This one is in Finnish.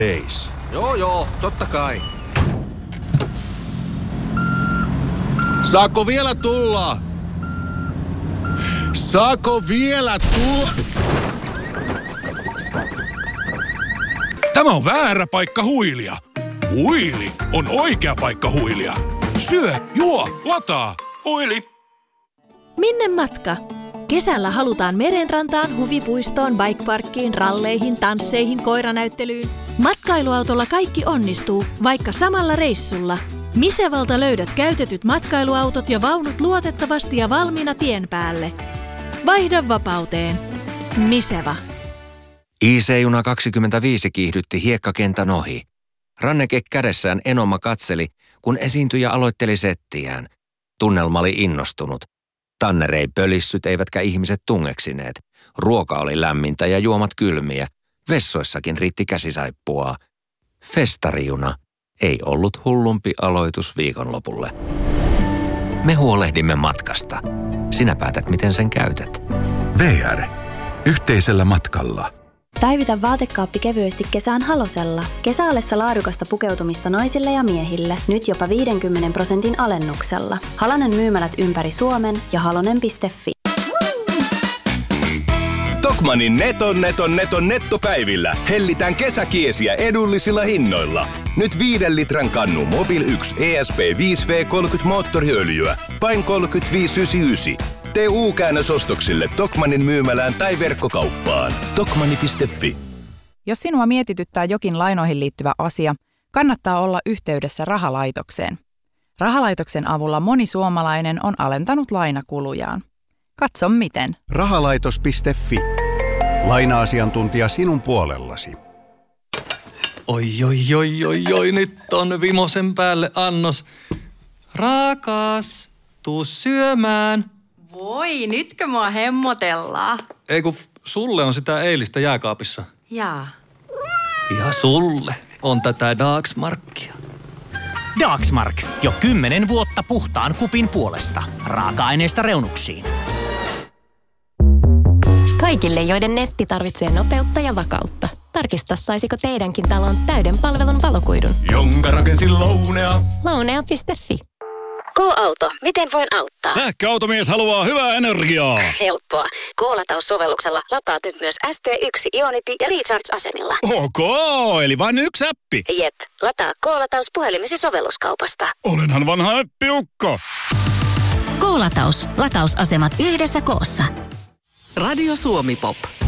Days. Joo, totta kai. Saako vielä tulla? Saako vielä tulla? Tämä on väärä paikka huilia. Huili on oikea paikka huilia. Syö, juo, lataa. Huili. Minne matka? Kesällä halutaan merenrantaan, huvipuistoon, bikeparkkiin, ralleihin, tansseihin, koiranäyttelyyn. Matkailuautolla kaikki onnistuu, vaikka samalla reissulla. Misevalta löydät käytetyt matkailuautot ja vaunut luotettavasti ja valmiina tien päälle. Vaihda vapauteen. Miseva. IC-juna 25 kiihdytti hiekkakentän ohi. Ranneke kädessään Enoma katseli, kun esiintyjä aloitteli settiään. Tunnelma oli innostunut. Tanner ei pölissyt eivätkä ihmiset tungeksineet. Ruoka oli lämmintä ja juomat kylmiä. Vessoissakin riitti käsisaippua. Festarijuna ei ollut hullumpi aloitus viikonlopulle. Me huolehdimme matkasta. Sinä päätät, miten sen käytät. VR. Yhteisellä matkalla. Päivitä vaatekaappi kevyesti kesään Halosella. Kesäallessa laadukasta pukeutumista naisille ja miehille. Nyt jopa 50% alennuksella. Halonen myymälät ympäri Suomen ja halonen.fi. Tokmannin neton nettopäivillä hellitään kesäkiesiä edullisilla hinnoilla. Nyt 5 litran kannu Mobil 1 ESP 5V30 moottoriöljyä. Vain 35,99. Tee U-käännös ostoksille Tokmannin myymälään tai verkkokauppaan. Tokmanni.fi. Jos sinua mietityttää jokin lainoihin liittyvä asia, kannattaa olla yhteydessä Rahalaitokseen. Rahalaitoksen avulla moni suomalainen on alentanut lainakulujaan. Katso miten. Rahalaitos.fi. Laina-asiantuntija sinun puolellasi. Oi, nyt on vimosen päälle annos. Rakas, tuu syömään. Voi, nytkö mua hemmotellaan? Ei kun sulle on sitä eilistä jääkaapissa. Jaa. Ja sulle on tätä Dagsmarkia. Dagsmark. Jo 10 vuotta puhtaan kupin puolesta. Raaka-aineista reunuksiin. Kaikille, joiden netti tarvitsee nopeutta ja vakautta. Tarkista, saisiko teidänkin talon täyden palvelun valokuidun. Jonka rakensin Lounea. Lounea.fi. K-auto. Miten voin auttaa? Sähköautomies haluaa hyvää energiaa. Helppoa. K-lataussovelluksella lataat nyt myös ST1 Ionity ja Recharge-asenilla. Ok, eli vain yksi appi. Jep. Lataa K-lataus puhelimesi sovelluskaupasta. Olenhan vanha äppiukko. K-lataus. Latausasemat yhdessä koossa. Radio Suomi Pop.